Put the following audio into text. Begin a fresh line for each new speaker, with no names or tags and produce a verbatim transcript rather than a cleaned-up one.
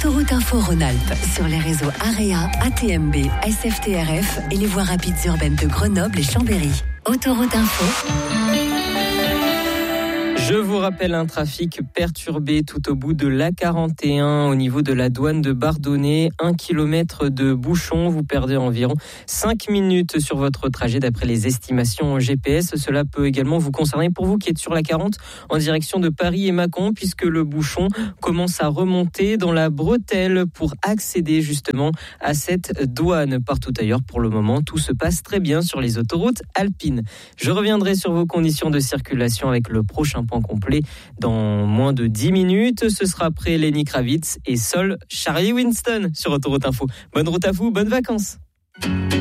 Autoroute Info Rhône-Alpes sur les réseaux AREA, A T M B, S F T R F et les voies rapides urbaines de Grenoble et Chambéry. Autoroute Info.
Je vous rappelle un trafic perturbé tout au bout de l'A quarante et un au niveau de la douane de Bardonnay. Un kilomètre de bouchon, vous perdez environ cinq minutes sur votre trajet d'après les estimations G P S. Cela peut également vous concerner pour vous qui êtes sur la quarante en direction de Paris et Mâcon puisque le bouchon commence à remonter dans la bretelle pour accéder justement à cette douane. Partout ailleurs pour le moment, tout se passe très bien sur les autoroutes alpines. Je reviendrai sur vos conditions de circulation avec le prochain point complet dans moins de dix minutes. Ce sera après Lenny Kravitz et Sol Charlie Winston sur Autoroute Info. Bonne route à vous, bonnes vacances.